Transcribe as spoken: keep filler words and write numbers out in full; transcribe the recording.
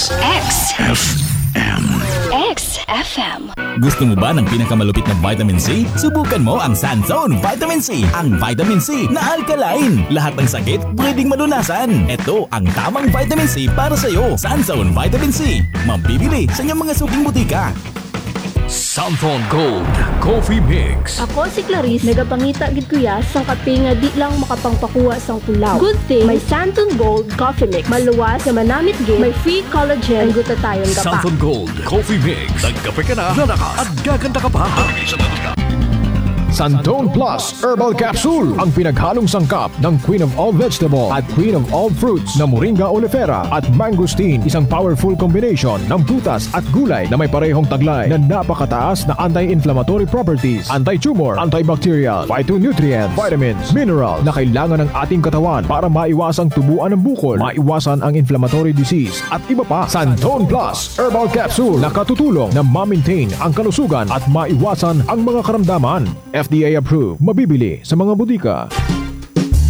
X. X. F M. X F M. Gusto mo ba ng pinakamalupit na vitamin C? Subukan mo ang Sunzone Vitamin C. Ang vitamin C na alkaline. Lahat ng sakit pwedeng malunasan. Ito ang tamang vitamin C para sa'yo. Sunzone Vitamin C. Mabibili sa inyong mga suking butika. Sunzone Gold Coffee Mix. Ako si Clarice, nagapangita gid kuya sang kape nga di lang makapangpakuha sang tulaw. Good thing, may Sunzone Gold Coffee Mix. Maluwas na manamit gid, may free collagen, ang gutatayon ka pa. Sunzone Gold Coffee Mix. Nagkape ka na, nanakas, at gaganda ka pa. Santone Plus Herbal Capsule, ang pinaghalong sangkap ng Queen of All Vegetable at Queen of All Fruits na Moringa oleifera at mangosteen, isang powerful combination ng prutas at gulay na may parehong taglay na napakataas na anti-inflammatory properties, anti-tumor, antibacterial, phytonutrients, vitamins, mineral na kailangan ng ating katawan para maiwasang tubuan ng bukol, maiwasan ang inflammatory disease at iba pa. Santone Plus Herbal Capsule na katutulong na ma-maintain ang kalusugan at maiwasan ang mga karamdaman. F D A approved. Mabibili sa mga butika.